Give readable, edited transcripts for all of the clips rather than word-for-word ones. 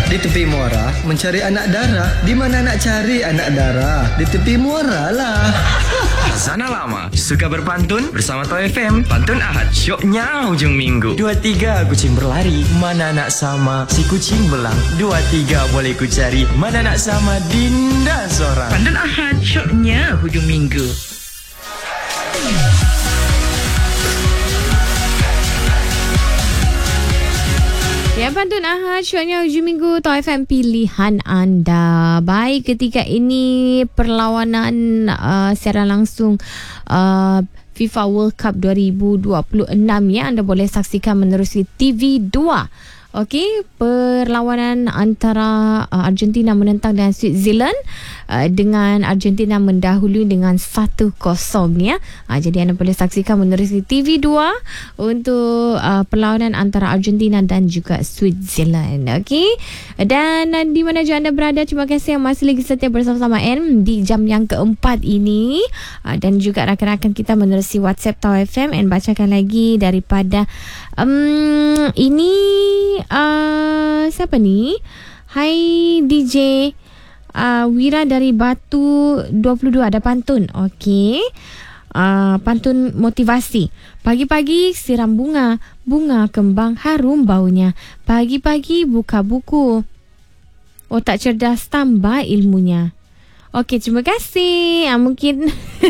Di tepi muara mencari anak dara. Di mana nak cari anak dara? Di tepi muara lah. Sana Lama suka berpantun bersama Toy FM. Pantun Ahad, syoknya hujung minggu. 2-3 kucing berlari, mana nak sama si kucing belang. 2-3 boleh ku cari, mana nak sama Dinda seorang. Pantun Ahad, syoknya hujung minggu. Ya, Pantun Ahad, syoknya hujung minggu, Toy FM pilihan anda. Baik, ketika ini perlawanan secara langsung FIFA World Cup 2026 ya, anda boleh saksikan menerusi TV2. Okey, perlawanan antara Argentina menentang dengan Switzerland, dengan Argentina mendahului dengan 1-0 ya. Jadi anda boleh saksikan menerusi TV2 untuk perlawanan antara Argentina dan juga Switzerland. Okey. Dan di mana saja anda berada, terima kasih yang masih lagi setia bersama-sama di jam yang keempat ini. Dan juga rakan-rakan kita menerusi WhatsApp Tau FM, and bacakan lagi daripada ini siapa ni? Hai DJ Wira dari Batu 22, ada pantun. Okey. Pantun motivasi. Pagi-pagi siram bunga, bunga kembang harum baunya. Pagi-pagi buka buku, otak cerdas tambah ilmunya. Okey, terima kasih. Mungkin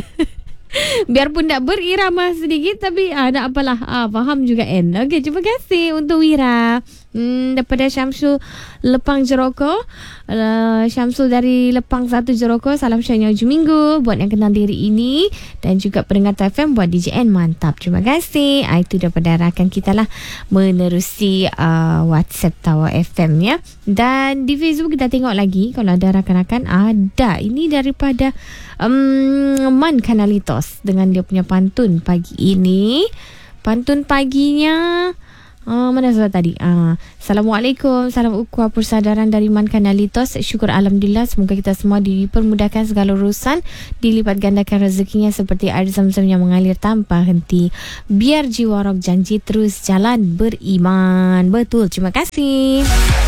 biarpun tak berirama sedikit, tapi tak apalah, faham juga Okey, terima kasih untuk Wira. Daripada Syamsul Lepang Jeroko, Syamsul dari Lepang 1 Jeroko, salam syahnya hujung minggu buat yang kenal diri ini, dan juga pendengar TFM buat DJN mantap. Terima kasih. Itu daripada rakan kita lah menerusi WhatsApp Tawa FM ya. Dan di Facebook kita tengok lagi kalau ada rakan-rakan ada. Ini daripada Man Kanalitos dengan dia punya pantun pagi ini. Pantun paginya mana surat tadi? Assalamualaikum, salam ukhuwah persaudaraan dari Man Kanalitos. Syukur alhamdulillah, semoga kita semua dipermudahkan segala urusan, dilipat gandakan rezekinya seperti air zam-zam yang mengalir tanpa henti. Biar jiwa roh janji terus jalan beriman. Betul, terima kasih.